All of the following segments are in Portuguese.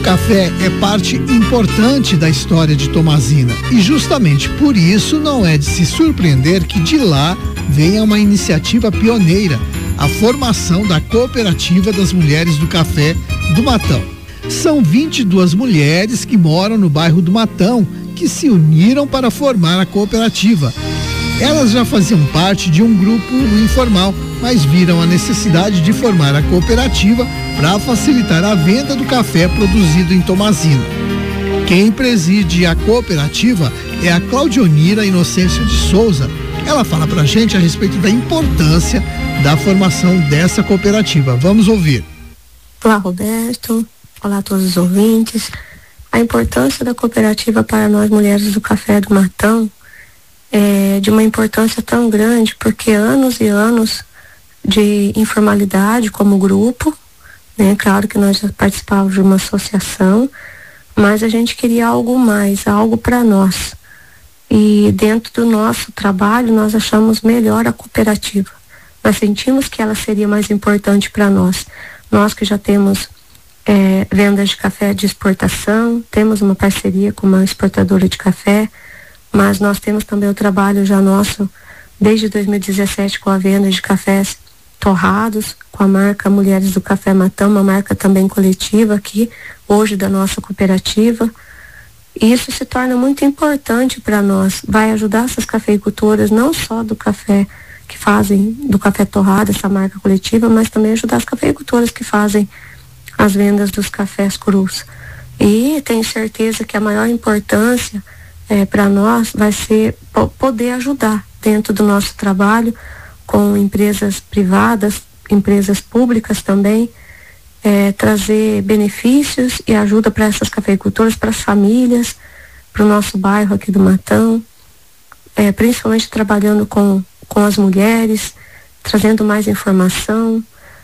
café é parte importante da história de Tomazina e justamente por isso não é de se surpreender que de lá venha uma iniciativa pioneira, a formação da Cooperativa das Mulheres do Café do Matão. São 22 mulheres que moram no bairro do Matão que se uniram para formar a cooperativa. Elas já faziam parte de um grupo informal, mas viram a necessidade de formar a cooperativa para facilitar a venda do café produzido em Tomazina. Quem preside a cooperativa é a Claudionira Inocêncio de Souza. Ela fala pra gente a respeito da importância da formação dessa cooperativa. Vamos ouvir. Olá, Roberto. Olá a todos os ouvintes. A importância da cooperativa para nós mulheres do Café do Matão é de uma importância tão grande, porque anos e anos de informalidade como grupo, né? Claro que nós já participávamos de uma associação, mas a gente queria algo mais, algo para nós. E dentro do nosso trabalho nós achamos melhor a cooperativa. Nós sentimos que ela seria mais importante para nós. Nós que já temos vendas de café de exportação, temos uma parceria com uma exportadora de café, mas nós temos também o trabalho já nosso desde 2017 com a venda de cafés torrados, com a marca Mulheres do Café Matão, uma marca também coletiva aqui, hoje da nossa cooperativa. E isso se torna muito importante para nós, vai ajudar essas cafeicultoras, não só do café que fazem, do café torrado, essa marca coletiva, mas também ajudar as cafeicultoras que fazem as vendas dos cafés crus. E tenho certeza que a maior importância para nós vai ser poder ajudar dentro do nosso trabalho com empresas privadas, empresas públicas também, trazer benefícios e ajuda para essas cafeicultoras, para as famílias, para o nosso bairro aqui do Matão, principalmente trabalhando com as mulheres, trazendo mais informação.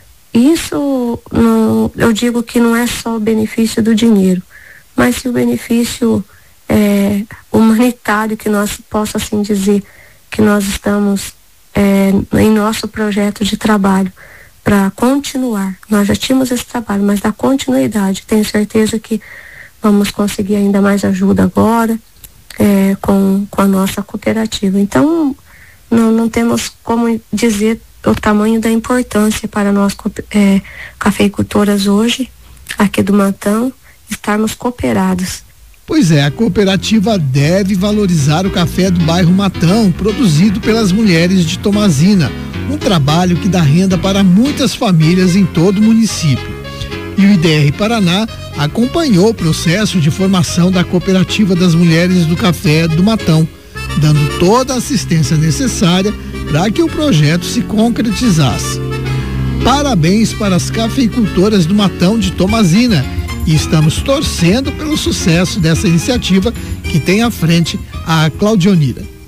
Isso, eu digo que não é só o benefício do dinheiro, mas se o benefício humanitário, que nós possa assim dizer, que nós estamos em nosso projeto de trabalho para continuar. Nós já tínhamos esse trabalho, mas da continuidade. Tenho certeza que vamos conseguir ainda mais ajuda agora com a nossa cooperativa. Então, não temos como dizer o tamanho da importância para nós cafeicultoras hoje, aqui do Matão, estarmos cooperados. Pois é, a cooperativa deve valorizar o café do bairro Matão, produzido pelas mulheres de Tomazina, um trabalho que dá renda para muitas famílias em todo o município. E o IDR Paraná acompanhou o processo de formação da cooperativa das mulheres do café do Matão, dando toda a assistência necessária para que o projeto se concretizasse. Parabéns para as cafeicultoras do Matão de Tomazina, e estamos torcendo pelo sucesso dessa iniciativa que tem à frente a Claudionira.